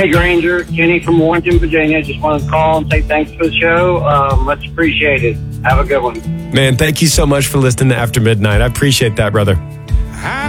Hey, Granger, Kenny from Warrenton, Virginia. Just wanted to call and say thanks for the show. Much appreciated. Have a good one. Man, thank you so much for listening to After Midnight. I appreciate that, brother.